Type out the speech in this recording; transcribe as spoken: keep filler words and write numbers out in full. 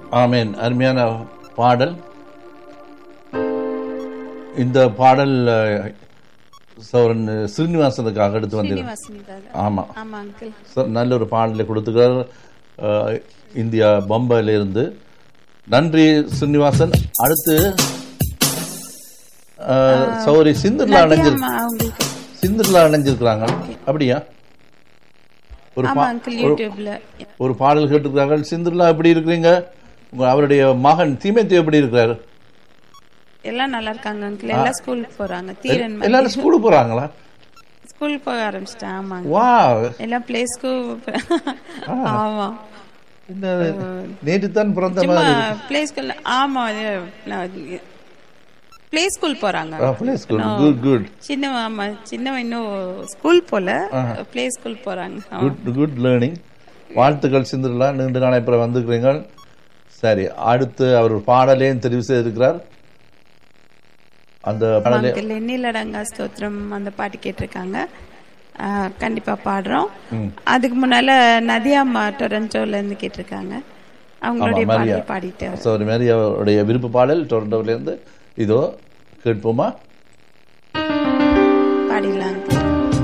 ஆமேன். அருமையான பாடல். இந்த பாடல் சௌரன் ஸ்ரீனிவாசனுக்காக எடுத்து வந்தேன். ஆமா, நல்ல ஒரு பாடலை கொடுத்துக்கிறார். இந்தியா பம்பாயில இருந்து. நன்றி ஸ்ரீனிவாசன். அடுத்து சௌரி சிந்தர்லா அடைஞ்சிரு சிந்தர்லா அடைஞ்சிருக்கிறாங்க. அப்படியா? ஒரு ஒரு பாடல் கேட்டுக்கிறாங்க. சிந்தர்லா எப்படி இருக்கிறீங்க? அவருடைய மகன் தீமேத்தி எப்படி இருக்கிறாரு? எல்லாம் நல்லா இருக்காங்க அங்கிள். எல்லாம் ஸ்கூலுக்கு போறாங்க. தீரன் எல்லாரும் ஸ்கூலுக்கு போறாங்களா? ஸ்கூல் போக ஆரம்பிச்சிட்டேன். ஆமா. வா, எல்லாம் பிளே ஸ்கூல். ஆமா, நேற்று தான் பிறந்த மாதிரி பிளே ஸ்கூல். ஆமா, பிளே ஸ்கூல் போறாங்க. Play school. Good good. சின்ன ஆமா சின்னவன் இன்னும் ஸ்கூல் போல, பிளே ஸ்கூல் போறாங்க. Good good learning. வாழ்த்துக்கள் சிந்தர்லா. நீண்ட நாளை அப்புறம் வந்துக்கிறீங்க. சரி, அடுத்து அவர் பாடலையும் தெரிவு செய்திருக்கிறார். அந்த பாடலே நீலடங்கா ஸ்தோத்திரம் அந்த பாட்டு கேட்டிருக்காங்க. கண்டிப்பா பாடுறோம். அதுக்கு முன்னால நதியாம்மா டொரண்டோல இருந்து கேட்டிருக்காங்க. அவங்களுடைய பாடல் பாடிட்டு விருப்ப பாடல் டொரண்டோல இருந்து இதோ கேட்போமா?